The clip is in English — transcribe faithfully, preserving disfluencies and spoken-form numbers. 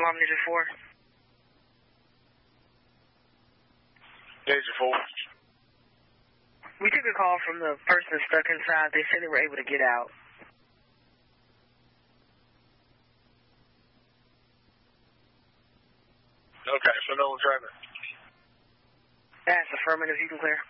alarm digit four. Digit four. We took a call from the person stuck inside. They said they were able to get out. Okay, so no one's driving. That's affirmative. You can clear.